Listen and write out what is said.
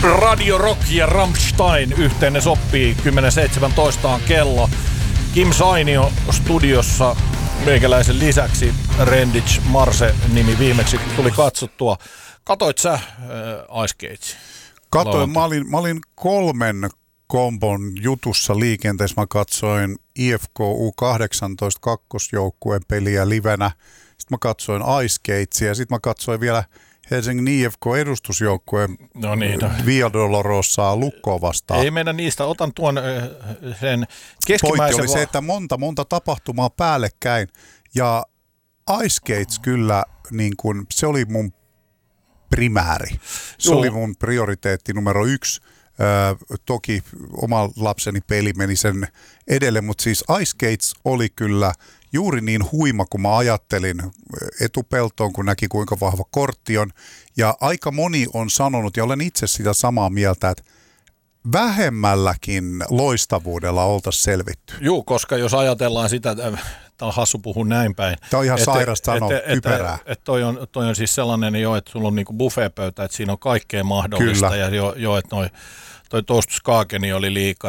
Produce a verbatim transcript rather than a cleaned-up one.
Radio Rock ja Rammstein yhteinen sopii. kymmenen seitsemäntoista on kello. Kim Sainio studiossa meikäläisen lisäksi. Renditch Marse-nimi viimeksi tuli katsottua. Katoit sä äh, Ice Cage? Katoin. Mä olin, mä olin kolmen kombon jutussa liikenteessä. Mä katsoin I F K U kahdeksantoista kakkosjoukkueen peliä livenä. Sitten mä katsoin Ice Cagea ja sitten mä katsoin vielä Helsingin I F K-edustusjoukkueen no niin, no. Via Dolorosaa Lukkoa vastaan. Ei mennä niistä, otan tuon sen keskimmäisen. Pointti oli va- se, että monta, monta tapahtumaa päällekkäin ja Ice Cage kyllä, niin kun, se oli mun primääri. Se Joo. oli mun prioriteetti numero yksi. Ö, toki oma lapseni peli meni sen edelle, mutta siis Ice Cage oli kyllä juuri niin huima, kun mä ajattelin etupeltoon, kun näki kuinka vahva kortti on. Ja aika moni on sanonut, ja olen itse sitä samaa mieltä, että vähemmälläkin loistavuudella oltaisiin selvitty. Joo, koska jos ajatellaan sitä, tämä on hassu puhua näin päin. Tämä on ihan että, sairasta sanoa, että, kyperää. Että, että toi, on, toi on siis sellainen jo, että sulla on niinku buffetpöytä, että siinä on kaikkea mahdollista. Kyllä. Ja jo, jo että noi, toi Toast Skakeni oli liikaa.